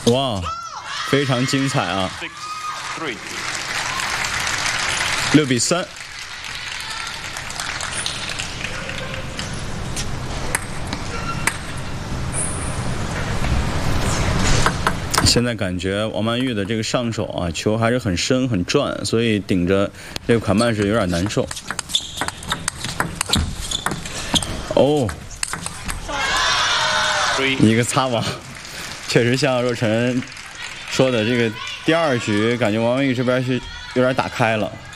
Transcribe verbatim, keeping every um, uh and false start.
哇，非常精彩啊！六比三。现在感觉王曼玉的这个上手啊，球还是很深很转，所以顶着这个款曼是有点难受。哦，一个擦网，确实像若晨说的，这个第二局感觉王曼玉这边是有点打开了。